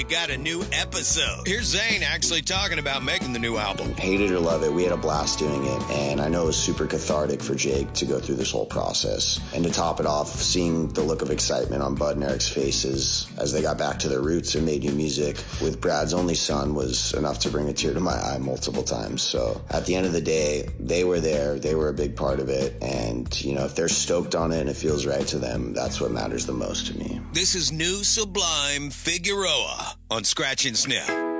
We got a new episode. Here's Zane actually talking about making the new album. Hate it or love it, we had a blast doing it, and I know it was super cathartic for Jake to go through this whole process. And to top it off, seeing the look of excitement on Bud and Eric's faces as they got back to their roots and made new music with Brad's only son was enough to bring a tear to my eye multiple times. So at the end of the day, they were there, they were a big part of it, and you know, if they're stoked on it and it feels right to them, that's what matters the most to me. This is new Sublime Figueroa on Scratch and Sniff.